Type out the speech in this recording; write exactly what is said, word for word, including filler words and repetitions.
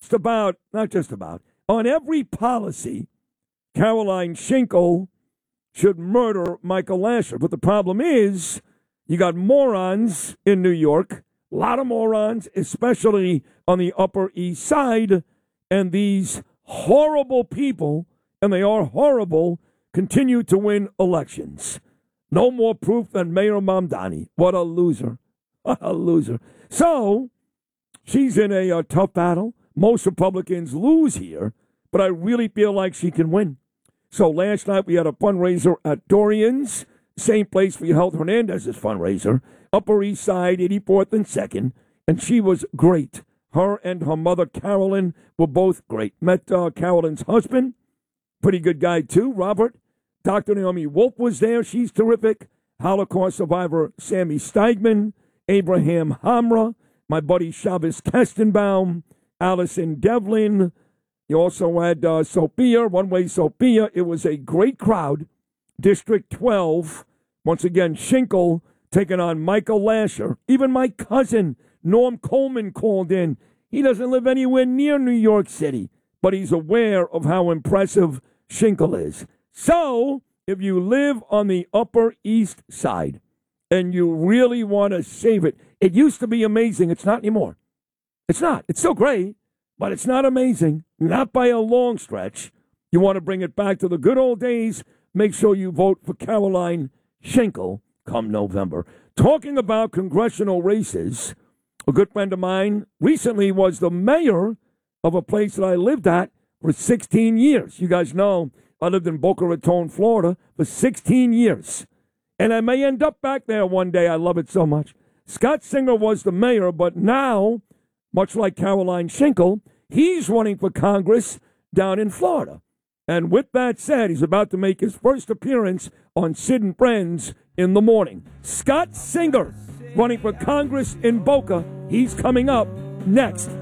just about, not just about, on every policy, Caroline Schinkel should murder Michael Lasher. But the problem is, you got morons in New York, a lot of morons, especially on the Upper East Side, and these horrible people, and they are horrible, continue to win elections. No more proof than Mayor Mamdani. What a loser. What a loser. So, she's in a, a tough battle. Most Republicans lose here, but I really feel like she can win. So last night we had a fundraiser at Dorian's, same place we held Hernandez's fundraiser, Upper East Side, eighty-fourth and second, and she was great. Her and her mother, Carolyn, were both great. Met uh, Carolyn's husband, pretty good guy too, Robert. Doctor Naomi Wolf was there. She's terrific. Holocaust survivor Sammy Steigman, Abraham Hamra, my buddy Shabbos Kestenbaum, Allison Devlin. You also had uh, Sophia, One Way Sophia. It was a great crowd. District twelve, once again, Schinkel taking on Michael Lasher. Even my cousin, Norm Coleman, called in. He doesn't live anywhere near New York City, but he's aware of how impressive Schinkel is. So, if you live on the Upper East Side and you really want to save it, it used to be amazing. It's not anymore. It's not. It's still great, but it's not amazing. Not by a long stretch. You want to bring it back to the good old days, make sure you vote for Caroline Schinkel come November. Talking about congressional races, a good friend of mine recently was the mayor of a place that I lived at for sixteen years. You guys know I lived in Boca Raton, Florida for sixteen years. And I may end up back there one day. I love it so much. Scott Singer was the mayor, but now, much like Caroline Schinkel, he's running for Congress down in Florida. And with that said, he's about to make his first appearance on Sid and Friends in the morning. Scott Singer running for Congress in Boca. He's coming up next